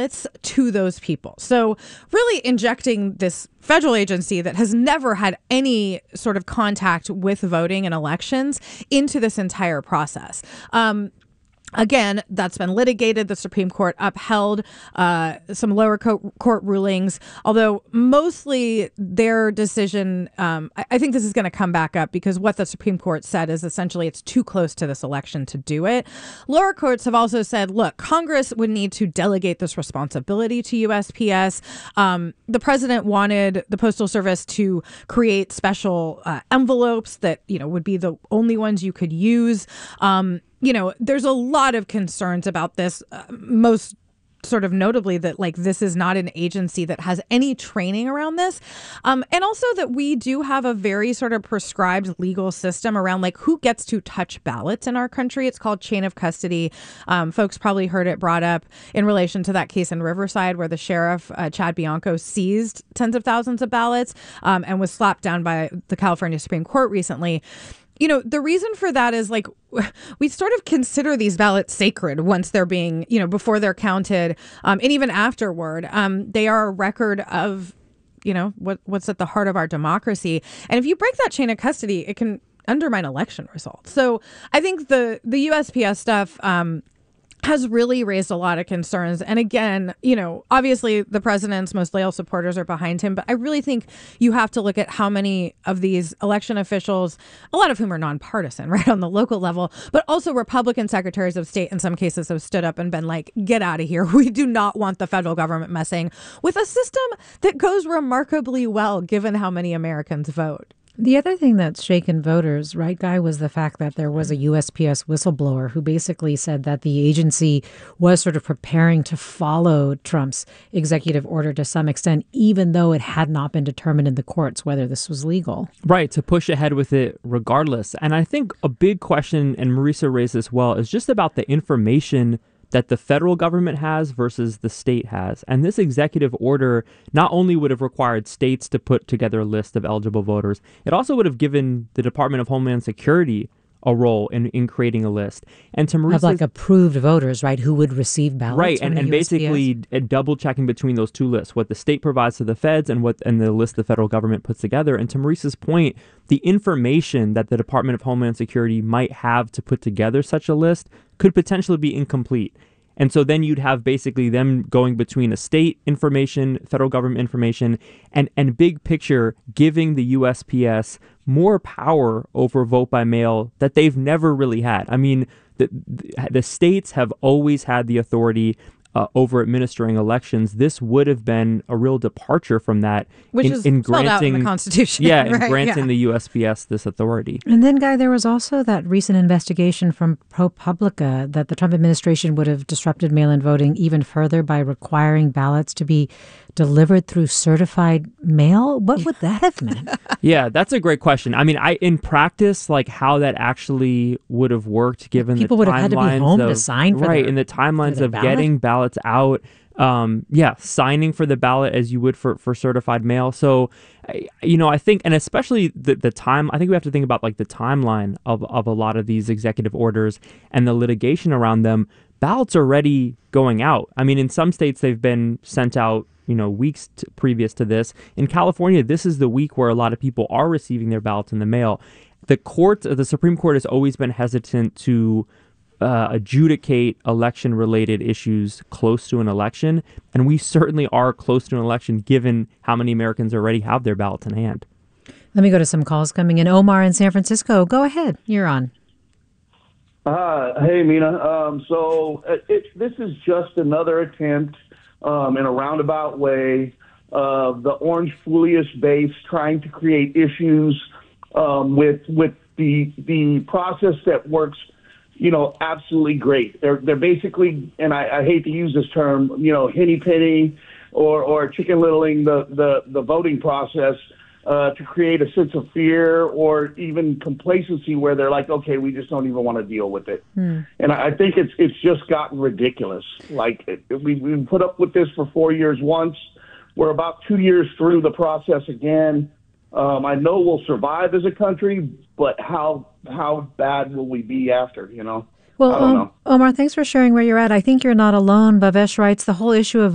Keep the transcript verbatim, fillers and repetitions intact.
ballots to those people. So really injecting this federal agency that has never had any sort of contact with voting and elections into this entire process. Um, Again, that's been litigated. The Supreme Court upheld uh, some lower co- court rulings, although mostly their decision, um, I, I think this is going to come back up because what the Supreme Court said is essentially it's too close to this election to do it. Lower courts have also said, look, Congress would need to delegate this responsibility to U S P S. Um, the president wanted the Postal Service to create special uh, envelopes that, you know, would be the only ones you could use. Um, You know, there's a lot of concerns about this, uh, most sort of notably that like this is not an agency that has any training around this. Um, and also that we do have a very sort of prescribed legal system around like who gets to touch ballots in our country. It's called chain of custody. Um, folks probably heard it brought up in relation to that case in Riverside where the sheriff, uh, Chad Bianco, seized tens of thousands of ballots um, and was slapped down by the California Supreme Court recently. You know, the reason for that is like we sort of consider these ballots sacred once they're being, you know, before they're counted um, and even afterward. Um, they are a record of, you know, what what's at the heart of our democracy. And if you break that chain of custody, it can undermine election results. So I think the the U S P S stuff um, has really raised a lot of concerns. And again, you know, obviously the president's most loyal supporters are behind him, but I really think you have to look at how many of these election officials, a lot of whom are nonpartisan, right, on the local level, but also Republican secretaries of state in some cases have stood up and been like, get out of here. We do not want the federal government messing with a system that goes remarkably well given how many Americans vote. The other thing that's shaken voters, right, Guy, was the fact that there was a U S P S whistleblower who basically said that the agency was sort of preparing to follow Trump's executive order to some extent, even though it had not been determined in the courts whether this was legal. Right, to push ahead with it regardless. And I think a big question, and Marisa raised this well, is just about the information that the federal government has versus the state has. And this executive order not only would have required states to put together a list of eligible voters, it also would have given the Department of Homeland Security a role in, in creating a list. And to Marisa's, of like approved voters, right, who would receive ballots. Right, and, and basically double checking between those two lists, what the state provides to the feds and what and the list the federal government puts together. And to Marisa's point, the information that the Department of Homeland Security might have to put together such a list could potentially be incomplete. And so then you'd have basically them going between a state information, federal government information, and, and big picture giving the U S P S more power over vote by mail that they've never really had. I mean, the, the states have always had the authority Uh, over administering elections. This would have been a real departure from that, which in, is in spelled granting out in the Constitution. Yeah, right? in granting yeah. the U S P S this authority. And then, Guy, there was also that recent investigation from ProPublica that the Trump administration would have disrupted mail-in voting even further by requiring ballots to be delivered through certified mail. What would that have meant? Yeah, that's a great question. I mean, I in practice, like how that actually would have worked, given people the would have had to be home of, to sign for right their, in the timelines of ballot? getting ballots out. Um, yeah, signing for the ballot as you would for, for certified mail. So, you know, I think, and especially the the time, I think we have to think about like the timeline of, of a lot of these executive orders and the litigation around them. Ballots are already going out. I mean, in some states, they've been sent out, you know, weeks t- previous to this. In California, this is the week where a lot of people are receiving their ballots in the mail. The court, the Supreme Court has always been hesitant to Uh, adjudicate election-related issues close to an election, and we certainly are close to an election given how many Americans already have their ballots in hand. Let me go to some calls coming in. Omar in San Francisco, go ahead. You're on. Uh, hey, Mina. Um, so it, it, this is just another attempt um, in a roundabout way of the Orange Julius base trying to create issues um, with with the the process that works, you know, absolutely great. They're they're basically, and I, I hate to use this term, you know, henny penny or or chicken littling the the, the voting process uh, to create a sense of fear or even complacency where they're like, okay, we just don't even want to deal with it. Hmm. And I think it's it's just gotten ridiculous. Like it, we we put up with this for four years once. We're about two years through the process again. Um, I know we'll survive as a country, but how how bad will we be after, you know? Well, I don't um, know. Omar, thanks for sharing where you're at. I think you're not alone. Bhavesh writes, the whole issue of